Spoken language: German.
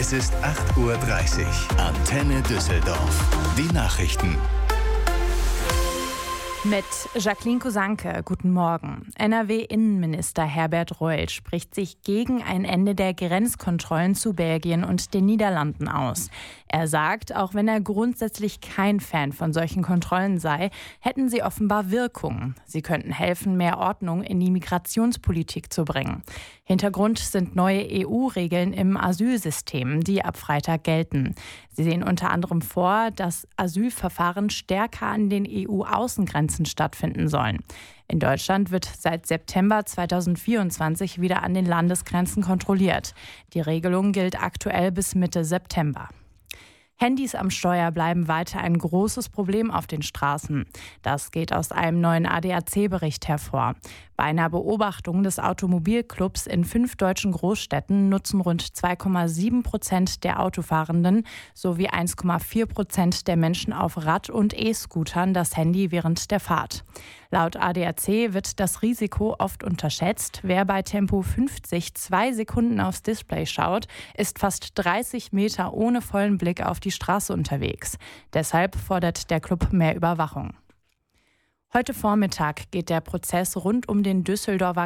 Es ist 8:30 Uhr. Antenne Düsseldorf. Die Nachrichten. Mit Jacqueline Kusanke, guten Morgen. NRW-Innenminister Herbert Reul spricht sich gegen ein Ende der Grenzkontrollen zu Belgien und den Niederlanden aus. Er sagt, auch wenn er grundsätzlich kein Fan von solchen Kontrollen sei, hätten sie offenbar Wirkung. Sie könnten helfen, mehr Ordnung in die Migrationspolitik zu bringen. Hintergrund sind neue EU-Regeln im Asylsystem, die ab Freitag gelten. Sie sehen unter anderem vor, dass Asylverfahren stärker an den EU-Außengrenzen stattfinden sollen. In Deutschland wird seit September 2024 wieder an den Landesgrenzen kontrolliert. Die Regelung gilt aktuell bis Mitte September. Handys am Steuer bleiben weiter ein großes Problem auf den Straßen. Das geht aus einem neuen ADAC-Bericht hervor. Bei einer Beobachtung des Automobilclubs in 5 deutschen Großstädten nutzen rund 2,7% der Autofahrenden sowie 1,4% der Menschen auf Rad- und E-Scootern das Handy während der Fahrt. Laut ADAC wird das Risiko oft unterschätzt. Wer bei Tempo 50 2 Sekunden aufs Display schaut, ist fast 30 Meter ohne vollen Blick auf die Straße unterwegs. Deshalb fordert der Club mehr Überwachung. Heute Vormittag geht der Prozess rund um den Düsseldorfer